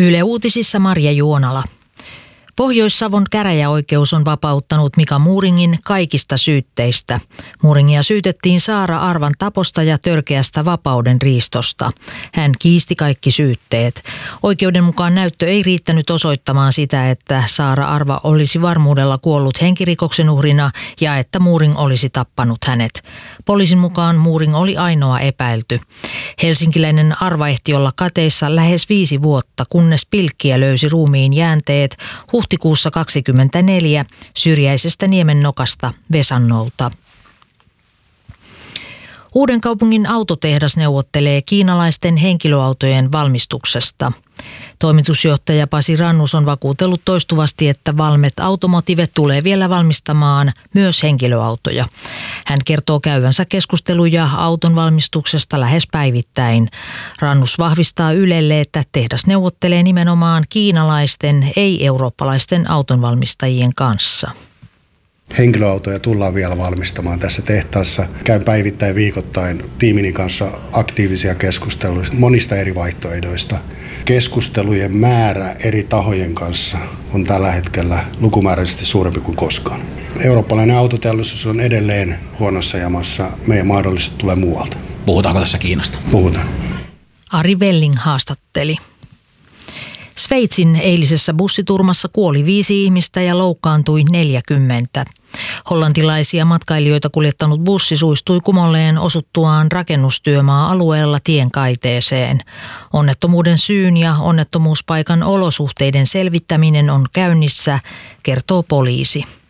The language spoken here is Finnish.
Yle Uutisissa Marja Juonala. Pohjois-Savon käräjäoikeus on vapauttanut Mika Muuringin kaikista syytteistä. Muuringia syytettiin Saara Arvan taposta ja törkeästä vapauden riistosta. Hän kiisti kaikki syytteet. Oikeuden mukaan näyttö ei riittänyt osoittamaan sitä, että Saara Arva olisi varmuudella kuollut henkirikoksen uhrina ja että Muuring olisi tappanut hänet. Poliisin mukaan Muuring oli ainoa epäilty. Helsinkiläinen Arva ehti olla kateissa lähes 5 vuotta, kunnes pilkkiä löysi ruumiin jäänteet huhtikuussa 2024 syrjäisestä Niemennokasta Vesannolta. Uudenkaupungin autotehdas neuvottelee kiinalaisten henkilöautojen valmistuksesta. Toimitusjohtaja Pasi Rannus on vakuutellut toistuvasti, että Valmet Automotive tulee vielä valmistamaan myös henkilöautoja. Hän kertoo käyvänsä keskusteluja auton valmistuksesta lähes päivittäin. Rannus vahvistaa Ylelle, että tehdas neuvottelee nimenomaan kiinalaisten, ei-eurooppalaisten autonvalmistajien kanssa. Henkilöautoja tullaan vielä valmistamaan tässä tehtaassa. Käyn päivittäin viikoittain tiimini kanssa aktiivisia keskusteluja monista eri vaihtoehdoista. Keskustelujen määrä eri tahojen kanssa on tällä hetkellä lukumääräisesti suurempi kuin koskaan. Eurooppalainen autoteollisuus on edelleen huonossa jamassa. Meidän mahdollisuus tulee muualta. Puhutaanko tässä Kiinasta? Puhutaan. Ari Welling haastatteli. Sveitsin eilisessä bussiturmassa kuoli 5 ihmistä ja loukkaantui 40. Hollantilaisia matkailijoita kuljettanut bussi suistui kumolleen osuttuaan rakennustyömaa-alueella tien kaiteeseen. Onnettomuuden syyn ja onnettomuuspaikan olosuhteiden selvittäminen on käynnissä, kertoo poliisi.